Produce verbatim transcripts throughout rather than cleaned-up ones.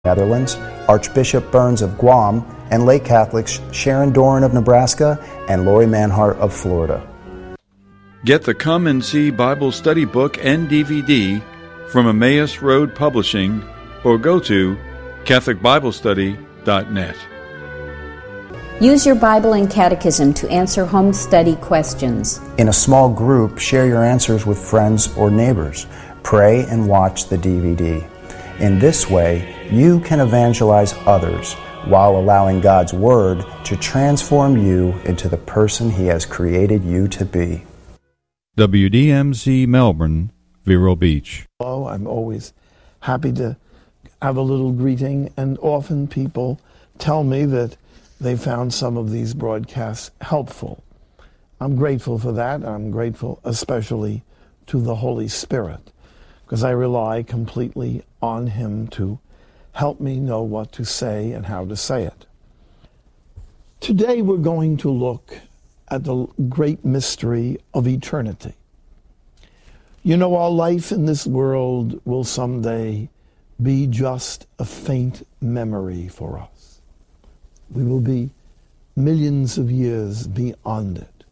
Netherlands, Archbishop Burns of Guam, and lay Catholics Sharon Doran of Nebraska and Lori Manhart of Florida. Get the Come and See Bible Study Book and D V D from Emmaus Road Publishing or go to Catholic Bible Study dot net. Use your Bible and Catechism to answer home study questions. In a small group, share your answers with friends or neighbors. Pray and watch the D V D. In this way, you can evangelize others while allowing God's Word to transform you into the person He has created you to be. W D M C Melbourne, Vero Beach. Hello, I'm always happy to have a little greeting, and often people tell me that they found some of these broadcasts helpful. I'm grateful for that. I'm grateful especially to the Holy Spirit, because I rely completely on Him to help me know what to say and how to say it. Today we're going to look at the great mystery of eternity. You know, our life in this world will someday be just a faint memory for us. We will be millions of years beyond it.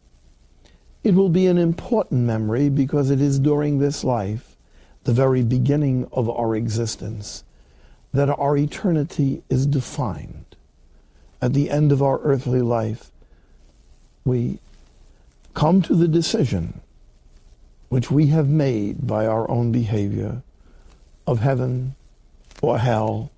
It will be an important memory because it is during this life, the very beginning of our existence, that our eternity is defined. At the end of our earthly life, we come to the decision, which we have made by our own behavior, of heaven or hell,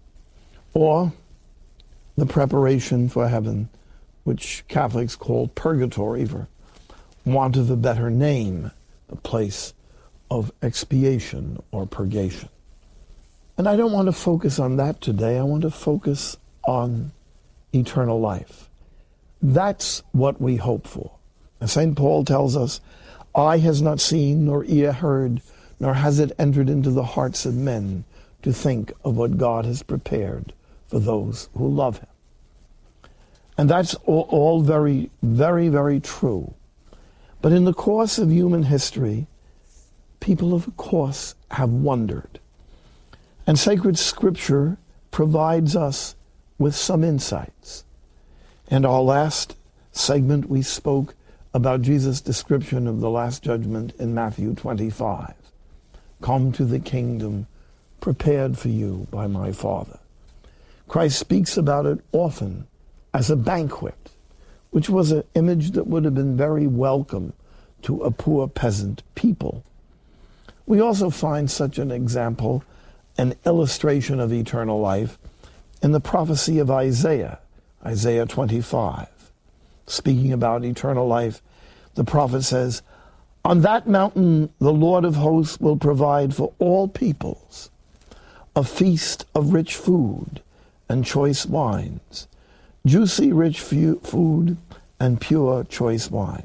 or the preparation for heaven, which Catholics call purgatory for want of a better name, the place of expiation or purgation. And I don't want to focus on that today. I want to focus on eternal life. That's what we hope for. And Saint Paul tells us, eye has not seen, nor ear heard, nor has it entered into the hearts of men to think of what God has prepared for those who love Him. And that's all, all very, very, very true. But in the course of human history, people, of course, have wondered. And sacred Scripture provides us with some insights. In our last segment, we spoke about Jesus' description of the Last Judgment in Matthew twenty-five. Come to the kingdom prepared for you by my Father. Christ speaks about it often as a banquet, which was an image that would have been very welcome to a poor peasant people. We also find such an example, an illustration of eternal life, in the prophecy of Isaiah, Isaiah twenty-five. Speaking about eternal life, the prophet says, on that mountain the Lord of hosts will provide for all peoples a feast of rich food and choice wines, juicy rich food and pure choice wine.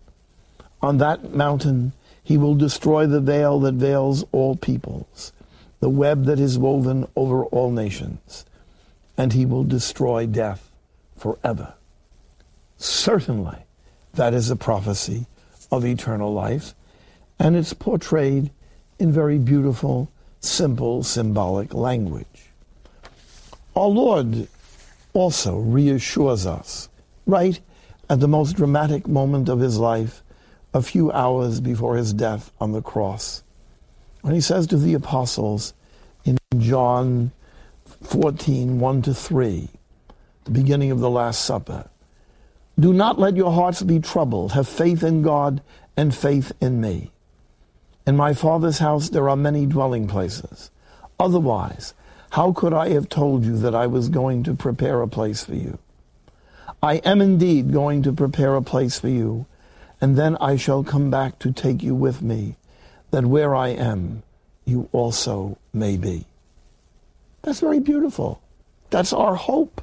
On that mountain He will destroy the veil that veils all peoples, the web that is woven over all nations, and He will destroy death forever. Certainly, that is a prophecy of eternal life, and it's portrayed in very beautiful, simple, symbolic language. Our Lord also reassures us, right at the most dramatic moment of His life, a few hours before His death on the cross, when He says to the apostles in John fourteen, one to three, the beginning of the Last Supper, do not let your hearts be troubled. Have faith in God and faith in me. In my Father's house there are many dwelling places. Otherwise, how could I have told you that I was going to prepare a place for you? I am indeed going to prepare a place for you, and then I shall come back to take you with me, that where I am, you also may be. That's very beautiful. That's our hope.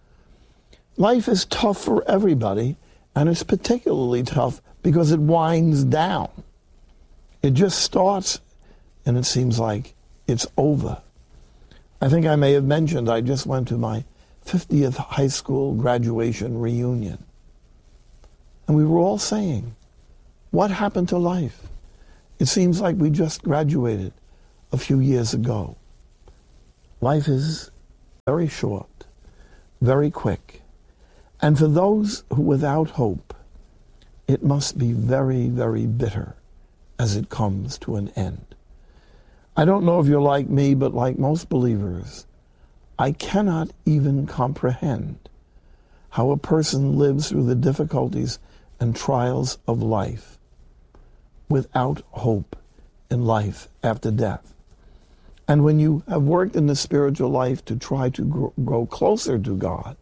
Life is tough for everybody, and it's particularly tough because it winds down. It just starts, and it seems like it's over. I think I may have mentioned I just went to my fiftieth high school graduation reunion. And we were all saying, what happened to life? It seems like we just graduated a few years ago. Life is very short, very quick. And for those who without hope, it must be very, very bitter as it comes to an end. I don't know if you're like me, but like most believers, I cannot even comprehend how a person lives through the difficulties and trials of life without hope in life after death. And when you have worked in the spiritual life to try to grow, grow closer to God,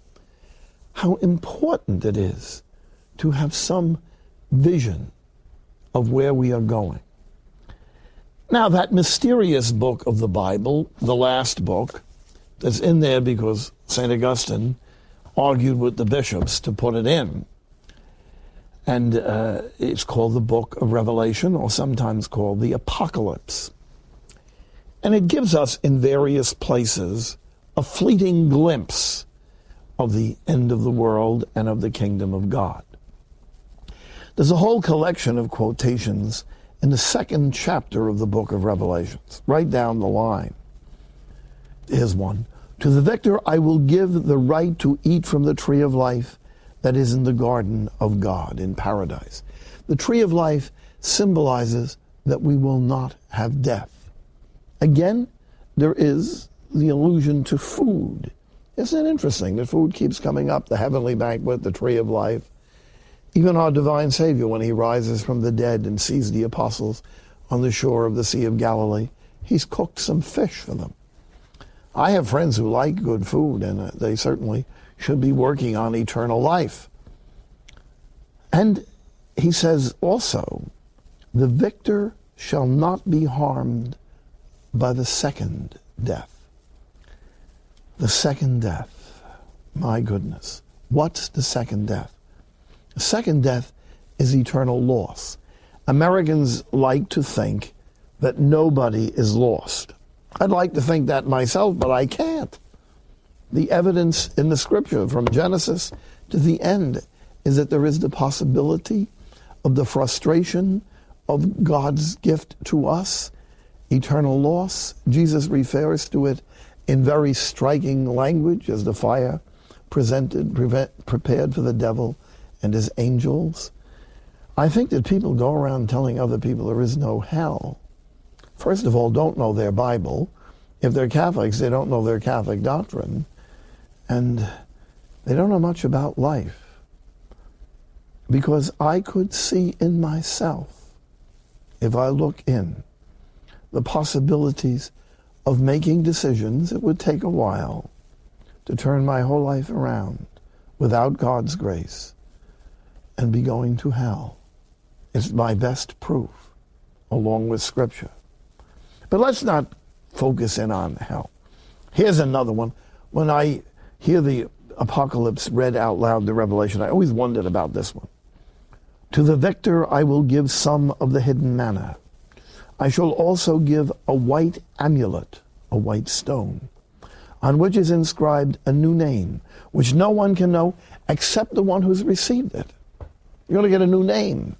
how important it is to have some vision of where we are going. Now, that mysterious book of the Bible, the last book, that's in there because Saint Augustine argued with the bishops to put it in. And uh, it's called the Book of Revelation, or sometimes called the Apocalypse. And it gives us in various places a fleeting glimpse of the end of the world and of the kingdom of God. There's a whole collection of quotations in the second chapter of the book of Revelations, right down the line. Here's one. To the victor I will give the right to eat from the tree of life that is in the garden of God, in paradise. The tree of life symbolizes that we will not have death. Again, there is the allusion to food. Isn't it interesting that food keeps coming up, the heavenly banquet, the tree of life? Even our divine Savior, when he rises from the dead and sees the apostles on the shore of the Sea of Galilee, he's cooked some fish for them. I have friends who like good food, and they certainly should be working on eternal life. And he says also, the victor shall not be harmed by the second death. The second death. My goodness. What's the second death? The second death is eternal loss. Americans like to think that nobody is lost. I'd like to think that myself, but I can't. The evidence in the scripture from Genesis to the end is that there is the possibility of the frustration of God's gift to us, eternal loss. Jesus refers to it in very striking language as the fire presented, prevent, prepared for the devil and his angels. I think that people go around telling other people there is no hell. First of all, don't know their Bible. If they're Catholics, they don't know their Catholic doctrine. And they don't know much about life. Because I could see in myself, if I look in, the possibilities of making decisions. It would take a while to turn my whole life around without God's grace and be going to hell. It's my best proof, along with Scripture. But let's not focus in on hell. Here's another one. When I hear the Apocalypse read out loud, the Revelation, I always wondered about this one. To the victor I will give some of the hidden manna. I shall also give a white amulet, a white stone, on which is inscribed a new name, which no one can know except the one who's received it. You're going to get a new name.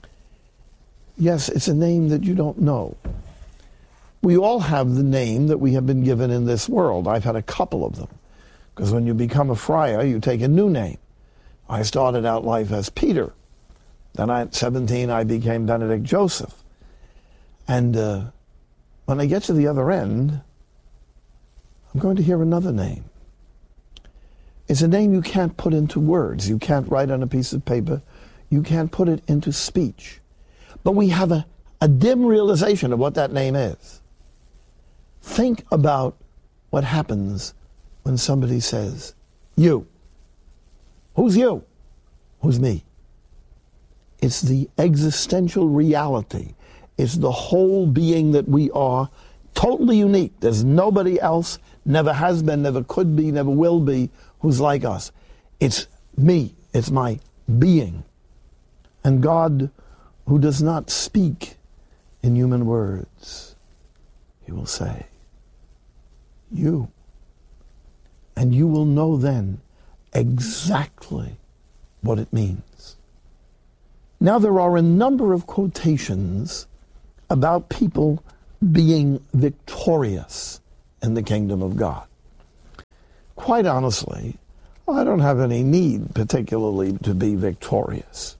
Yes, it's a name that you don't know. We all have the name that we have been given in this world. I've had a couple of them. Because when you become a friar, you take a new name. I started out life as Peter. Then at seventeen, I became Benedict Joseph. And uh, when I get to the other end, I'm going to hear another name. It's a name you can't put into words. You can't write on a piece of paper. You can't put it into speech. But we have a, a dim realization of what that name is. Think about what happens when somebody says, you. Who's you? Who's me? It's the existential reality. It's the whole being that we are, totally unique. There's nobody else, never has been, never could be, never will be, who's like us. It's me. It's my being. And God, who does not speak in human words, he will say, you. And you will know then exactly what it means. Now, there are a number of quotations about people being victorious in the kingdom of God. quite honestly, I don't have any need particularly to be victorious.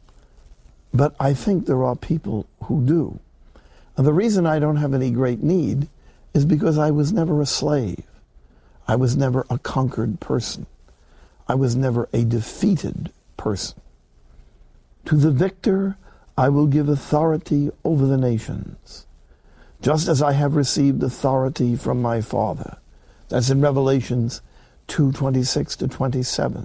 But I think there are people who do. And the reason I don't have any great need is because I was never a slave. I was never a conquered person. I was never a defeated person. To the victor, I will give authority over the nations, just as I have received authority from my Father. That's in Revelations two, twenty-six to twenty-seven.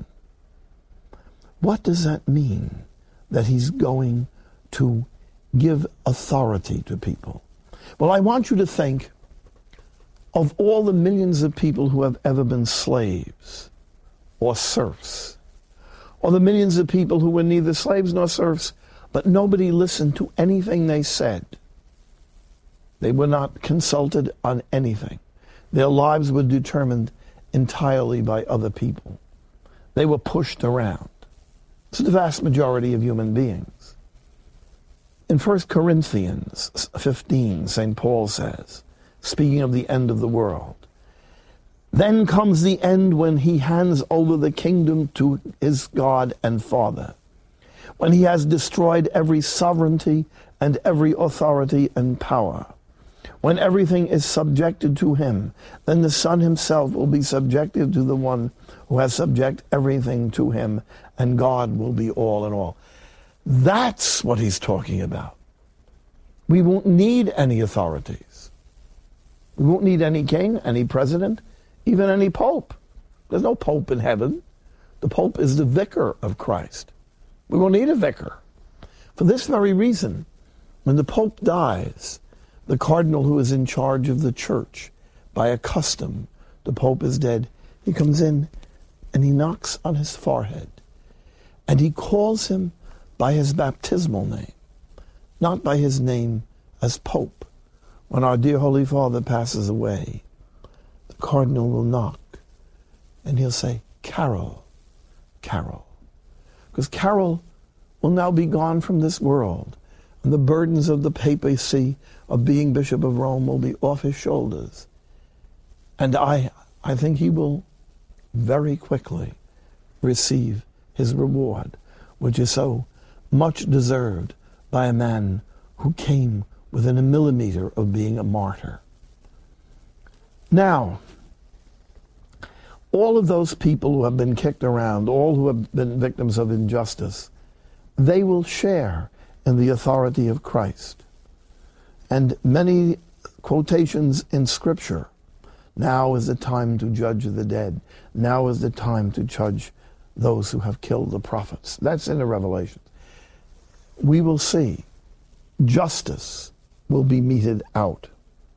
What does that mean, that he's going to give authority to people? Well, I want you to think of all the millions of people who have ever been slaves or serfs, or the millions of people who were neither slaves nor serfs, but nobody listened to anything they said. They were not consulted on anything. Their lives were determined entirely by other people. They were pushed around. It's the vast majority of human beings. In First Corinthians fifteen, Saint Paul says, speaking of the end of the world, then comes the end when he hands over the kingdom to his God and Father, when he has destroyed every sovereignty and every authority and power. When everything is subjected to him, then the Son himself will be subjected to the one who has subject everything to him, and God will be all in all. That's what he's talking about. We won't need any authorities. We won't need any king, any president, even any pope. There's no pope in heaven. The pope is the vicar of Christ. We won't need a vicar. For this very reason, when the pope dies, the cardinal who is in charge of the church, by a custom, the pope is dead, he comes in and he knocks on his forehead and he calls him by his baptismal name, not by his name as pope. When our dear Holy Father passes away, the cardinal will knock and he'll say, Carol, Carol. Because Carol will now be gone from this world, and the burdens of the papacy of being Bishop of Rome will be off his shoulders. And I, I think he will very quickly receive his reward, which is so much deserved by a man who came within a millimeter of being a martyr. Now, all of those people who have been kicked around, all who have been victims of injustice, they will share in the authority of Christ. And many quotations in Scripture, now is the time to judge the dead, now is the time to judge those who have killed the prophets. That's in the Revelation. We will see justice will be meted out.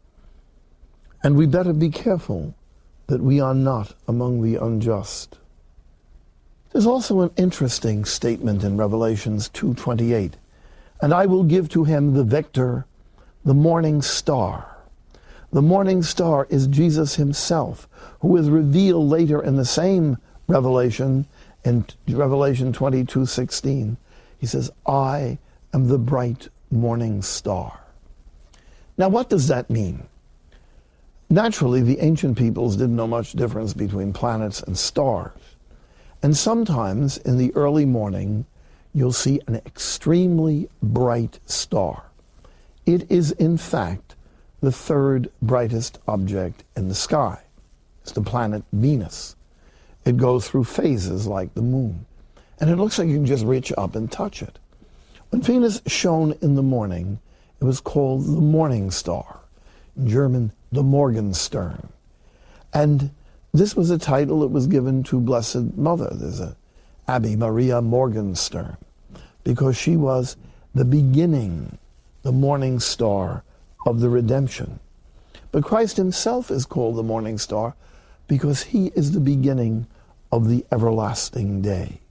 And we better be careful that we are not among the unjust. There's also an interesting statement in Revelations two twenty-eight. And I will give to him, the victor, the morning star. The morning star is Jesus himself, who is revealed later in the same revelation, in Revelation twenty-two sixteen. He says, I am the bright morning star. Now, what does that mean? Naturally, the ancient peoples didn't know much difference between planets and stars. And sometimes in the early morning, you'll see an extremely bright star. It is, in fact, the third brightest object in the sky. It's the planet Venus. It goes through phases like the moon. And it looks like you can just reach up and touch it. When Venus shone in the morning, it was called the morning star. In German, the Morgenstern. And this was a title that was given to Blessed Mother. There's a Abbey Maria Morgenstern, because she was the beginning, the morning star of the redemption. But Christ himself is called the morning star because he is the beginning of the everlasting day.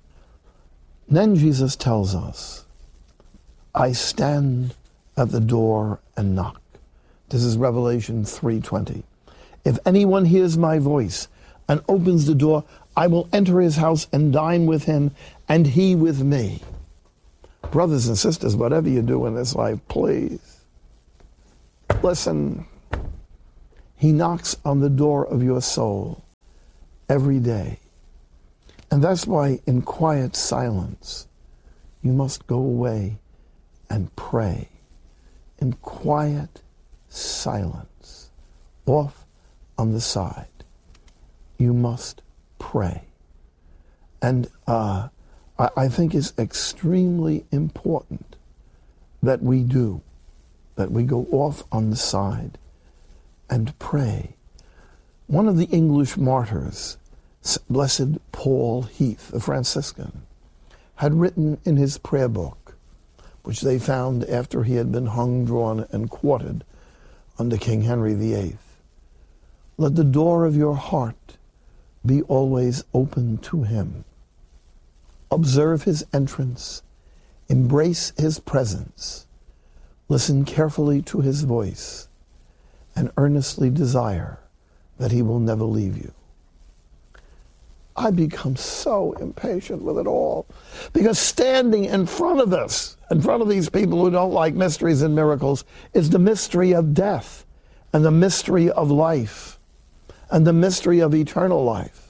Then Jesus tells us, I stand at the door and knock. This is Revelation three twenty. If anyone hears my voice and opens the door, I will enter his house and dine with him, and he with me. Brothers and sisters, whatever you do in this life, please listen. He knocks on the door of your soul, every day. And that's why in quiet silence, you must go away and pray. In quiet silence, off on the side, you must pray. And uh, I, I think it's extremely important that we do, that we go off on the side and pray. One of the English martyrs, Blessed Paul Heath, a Franciscan, had written in his prayer book, which they found after he had been hung, drawn, and quartered under King Henry the Eighth. Let the door of your heart be always open to him. Observe his entrance, embrace his presence, listen carefully to his voice, and earnestly desire that he will never leave you. I become so impatient with it all, because standing in front of us, in front of these people who don't like mysteries and miracles, is the mystery of death and the mystery of life and the mystery of eternal life.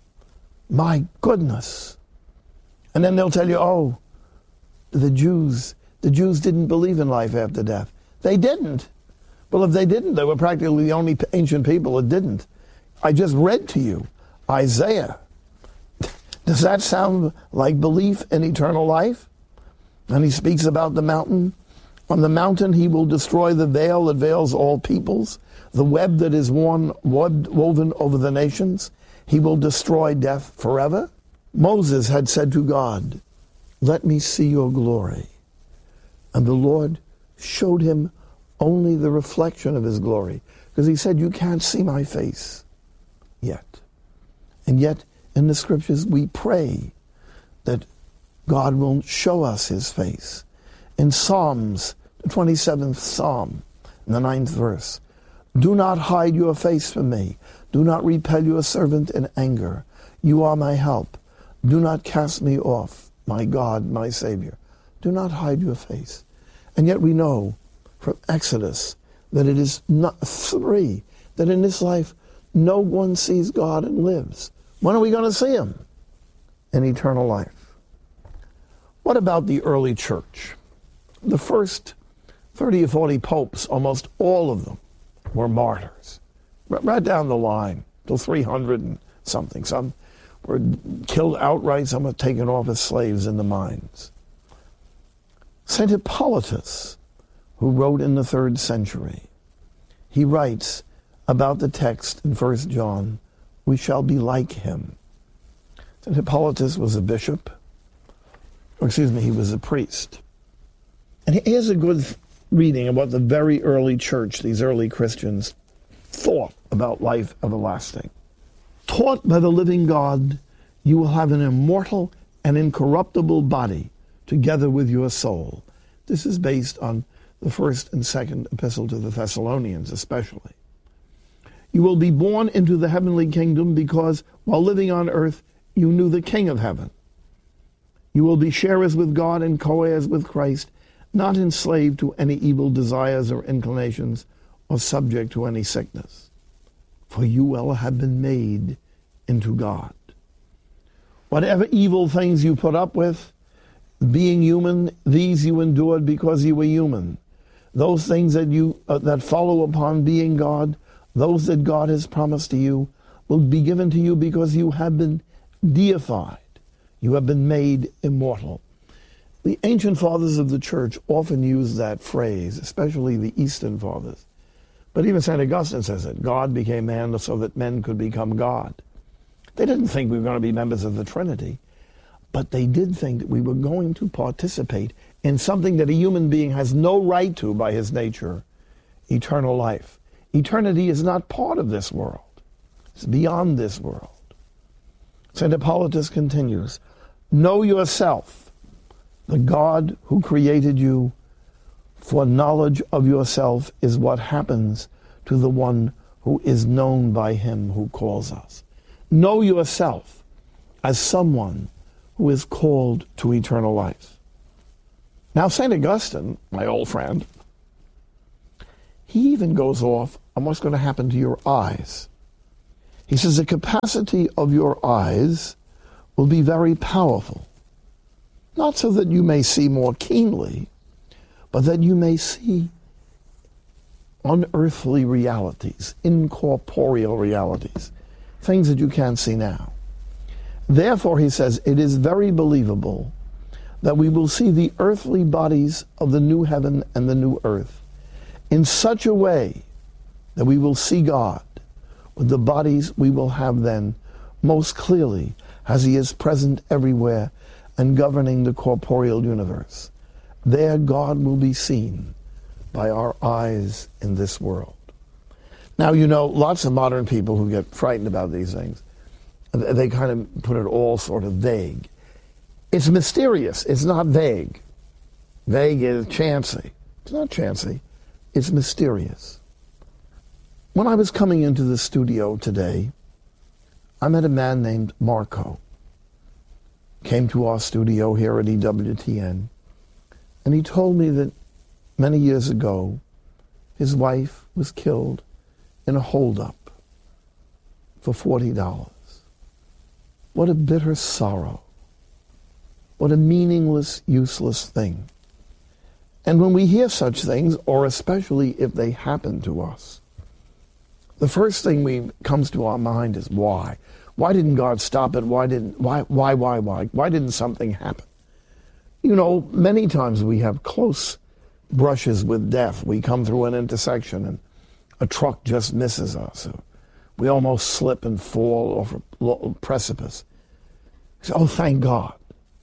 My goodness. And then they'll tell you, oh, the Jews, the Jews didn't believe in life after death. They didn't. Well, if they didn't, they were practically the only ancient people that didn't. I just read to you Isaiah. Does that sound like belief in eternal life? And he speaks about the mountain. On the mountain he will destroy the veil that veils all peoples, the web that is worn, woven over the nations. He will destroy death forever. Moses had said to God, let me see your glory. And the Lord showed him only the reflection of his glory, because he said, you can't see my face yet. And yet, in the scriptures, we pray that God will show us his face. In Psalms, the twenty-seventh Psalm, in the ninth verse, do not hide your face from me. Do not repel your servant in anger. You are my help. Do not cast me off, my God, my Savior. Do not hide your face. And yet we know from Exodus that it is not three, that in this life no one sees God and lives. When are we going to see him? In eternal life. What about the early church? The first thirty or forty popes, almost all of them, were martyrs. Right down the line, till three hundred and something. Some were killed outright, some were taken off as slaves in the mines. Saint Hippolytus, who wrote in the third century, he writes about the text in First John, we shall be like him. Saint Hippolytus was a bishop, or excuse me, he was a priest. And here's a good reading of what the very early church, these early Christians, thought about life everlasting. Taught by the living God, you will have an immortal and incorruptible body together with your soul. This is based on the first and second epistle to the Thessalonians especially. You will be born into the heavenly kingdom because while living on earth, you knew the King of heaven. You will be sharers with God and co-heirs with Christ, not enslaved to any evil desires or inclinations or subject to any sickness. For you will have been made into God. Whatever evil things you put up with, being human, these you endured because you were human. Those things that you uh, that follow upon being God, those that God has promised to you, will be given to you because you have been deified. You have been made immortal. The ancient fathers of the church often use that phrase, especially the Eastern fathers. But even Saint Augustine says it, God became man so that men could become God. They didn't think we were going to be members of the Trinity, but they did think that we were going to participate in something that a human being has no right to by his nature, eternal life. Eternity is not part of this world. It's beyond this world. Saint Hippolytus continues, know yourself, the God who created you, for knowledge of yourself is what happens to the one who is known by him who calls us. Know yourself as someone who is called to eternal life. Now, Saint Augustine, my old friend, he even goes off on what's going to happen to your eyes. He says the capacity of your eyes will be very powerful. Not so that you may see more keenly, but that you may see unearthly realities, incorporeal realities, things that you can't see now. Therefore, he says, it is very believable that we will see the earthly bodies of the new heaven and the new earth in such a way that we will see God with the bodies we will have then most clearly as he is present everywhere and governing the corporeal universe. There God will be seen by our eyes in this world. Now, you know, lots of modern people who get frightened about these things, they kind of put it all sort of vague. It's mysterious. It's not vague. Vague is chancy. It's not chancy. It's mysterious. When I was coming into the studio today, I met a man named Marco. Came to our studio here at E W T N, and he told me that many years ago, his wife was killed in a holdup for forty dollars. What a bitter sorrow. What a meaningless, useless thing. And when we hear such things, or especially if they happen to us, the first thing we comes to our mind is why? Why didn't God stop it? Why didn't why why why why? Why didn't something happen? You know, many times we have close brushes with death. We come through an intersection and a truck just misses us. We almost slip and fall off a precipice. Say, oh, thank God.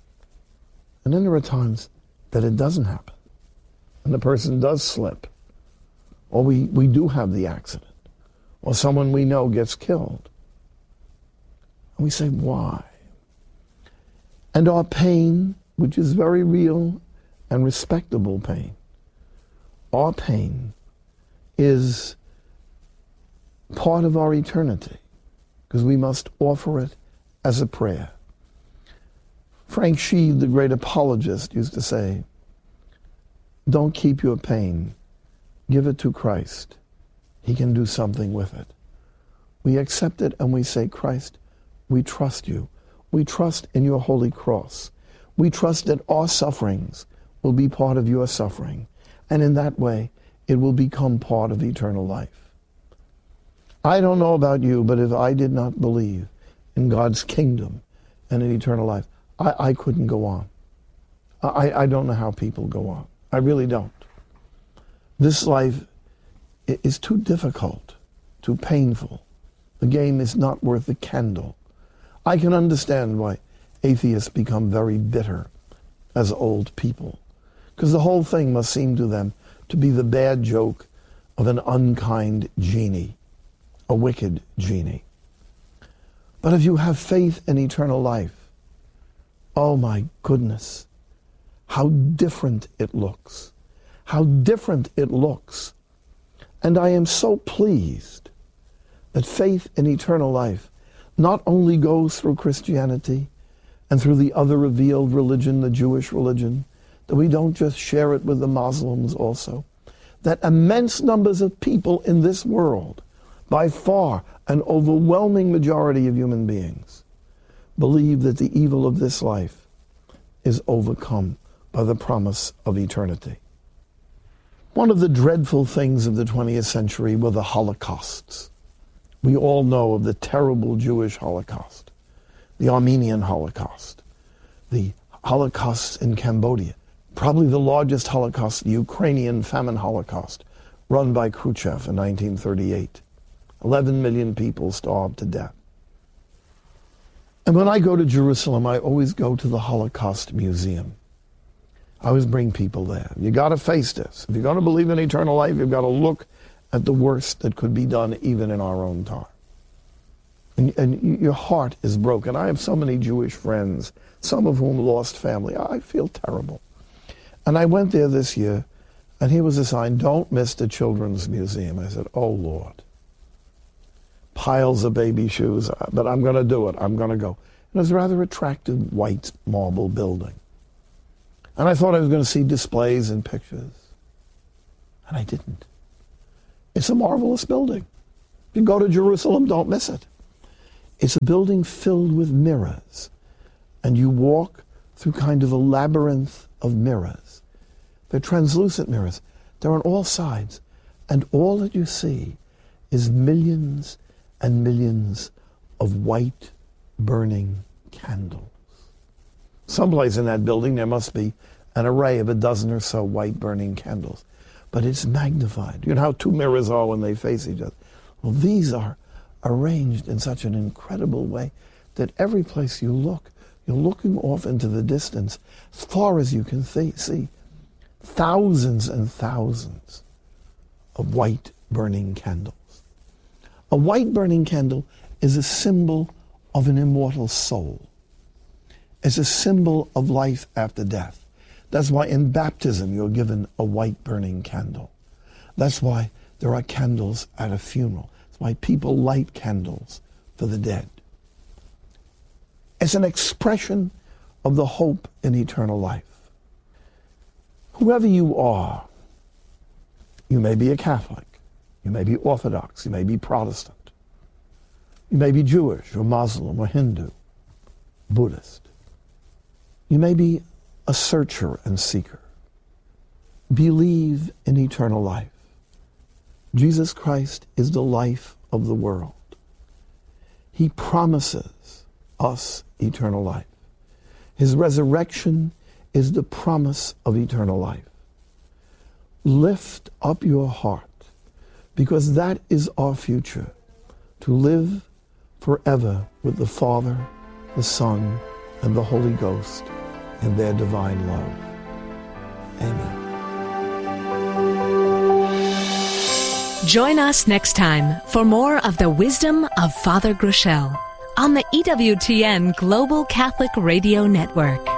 And then there are times that it doesn't happen. And the person does slip. Or we, we do have the accident. Or someone we know gets killed. And we say, why? And our pain, which is very real and respectable pain, our pain is part of our eternity, because we must offer it as a prayer. Frank Sheed, the great apologist, used to say, don't keep your pain. Give it to Christ. He can do something with it. We accept it and we say, Christ, we trust you. We trust in your holy cross. We trust that our sufferings will be part of your suffering. And in that way, it will become part of eternal life. I don't know about you, but if I did not believe in God's kingdom and in eternal life, I, I couldn't go on. I, I don't know how people go on. I really don't. This life is too difficult, too painful. The game is not worth the candle. I can understand why atheists become very bitter as old people, because the whole thing must seem to them to be the bad joke of an unkind genie, a wicked genie. But if you have faith in eternal life, oh my goodness, how different it looks. How different it looks. And I am so pleased that faith in eternal life not only goes through Christianity and through the other revealed religion, the Jewish religion, that we don't just share it with the Muslims also, that immense numbers of people in this world, by far an overwhelming majority of human beings, believe that the evil of this life is overcome by the promise of eternity. One of the dreadful things of the twentieth century were the Holocausts. We all know of the terrible Jewish Holocaust, the Armenian Holocaust, the Holocausts in Cambodia, probably the largest Holocaust, the Ukrainian famine Holocaust, run by Khrushchev in nineteen thirty-eight. eleven million people starved to death. And when I go to Jerusalem, I always go to the Holocaust Museum. I always bring people there. You got to face this. If you're going to believe in eternal life, you've got to look at the worst that could be done even in our own time. And, and your heart is broken. I have so many Jewish friends, some of whom lost family. I feel terrible. And I went there this year, and here was a sign, don't miss the Children's Museum. I said, oh, Lord. Piles of baby shoes, but I'm going to do it. I'm going to go. It was a rather attractive white marble building. And I thought I was going to see displays and pictures. And I didn't. It's a marvelous building. If you go to Jerusalem, don't miss it. It's a building filled with mirrors, and you walk through kind of a labyrinth of mirrors. They're translucent mirrors. They're on all sides, and all that you see is millions and millions of white burning candles. Someplace in that building there must be an array of a dozen or so white burning candles, but it's magnified. You know how two mirrors are when they face each other? Well, these are arranged in such an incredible way that every place you look, you're looking off into the distance, as far as you can th- see, thousands and thousands of white burning candles. A white burning candle is a symbol of an immortal soul. It's a symbol of life after death. That's why in baptism you're given a white burning candle. That's why there are candles at a funeral. That's why people light candles for the dead. It's an expression of the hope in eternal life. Whoever you are, you may be a Catholic, you may be Orthodox, you may be Protestant, you may be Jewish or Muslim or Hindu, Buddhist. You may be a searcher and seeker. Believe in eternal life. Jesus Christ is the life of the world. He promises us eternal life. His resurrection is the promise of eternal life. Lift up your heart, because that is our future, to live forever with the Father, the Son, and the Holy Ghost in their divine love. Amen. Join us next time for more of the wisdom of Father Groeschel on the E W T N Global Catholic Radio Network.